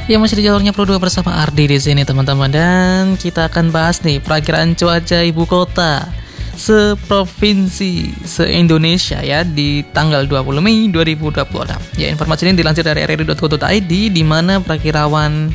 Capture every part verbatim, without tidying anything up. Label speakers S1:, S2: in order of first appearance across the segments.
S1: Ya, masih di jalurnya Pro dua bersama Ardi di sini teman-teman, dan kita akan bahas nih perakiraan cuaca ibu kota seprovinsi se-Indonesia ya di tanggal dua puluh Mei dua ribu dua puluh enam. Ya, informasi ini dilansir dari r r i dot co dot i d di mana perakirawan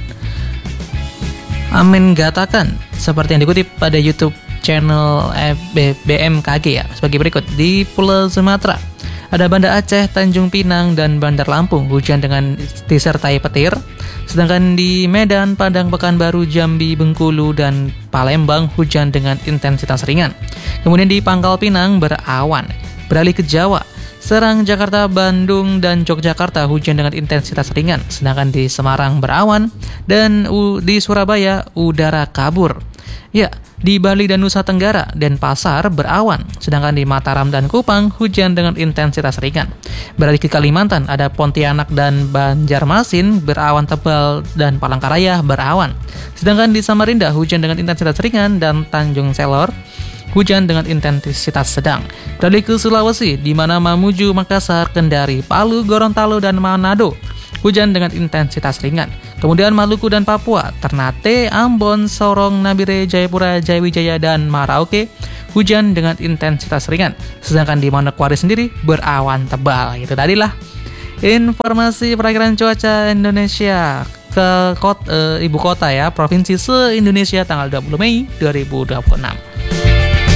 S1: Amen Gatakan seperti yang dikutip pada YouTube channel B M K G ya sebagai berikut. Di Pulau Sumatera ada Banda Aceh, Tanjung Pinang, dan Bandar Lampung hujan dengan disertai petir. Sedangkan di Medan, Padang, Pekanbaru, Jambi, Bengkulu, dan Palembang hujan dengan intensitas ringan. Kemudian di Pangkal Pinang berawan. Beralih ke Jawa, Serang, Jakarta, Bandung, dan Yogyakarta hujan dengan intensitas ringan. Sedangkan di Semarang berawan dan di Surabaya udara kabur. Ya, di Bali dan Nusa Tenggara dan Pasar berawan, sedangkan di Mataram dan Kupang hujan dengan intensitas ringan. Beralih ke Kalimantan, ada Pontianak dan Banjarmasin berawan tebal dan Palangkaraya berawan. Sedangkan di Samarinda hujan dengan intensitas ringan dan Tanjung Selor hujan dengan intensitas sedang. Beralih ke Sulawesi, di mana Mamuju, Makassar, Kendari, Palu, Gorontalo, dan Manado hujan dengan intensitas ringan. Kemudian Maluku dan Papua, Ternate, Ambon, Sorong, Nabire, Jayapura, Jayawijaya, dan Merauke hujan dengan intensitas ringan. Sedangkan di Manokwari sendiri berawan tebal. Itu tadilah informasi perakiraan cuaca Indonesia ke kota, e, ibu kota ya, provinsi se-Indonesia tanggal dua puluh Mei dua ribu dua puluh enam.